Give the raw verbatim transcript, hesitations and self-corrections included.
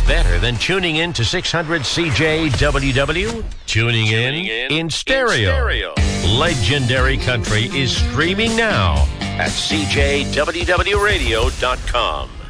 better than tuning in to six hundred C J W W? Tuning, tuning in, in in stereo. stereo. Legendary Country is streaming now at C J W W radio dot com.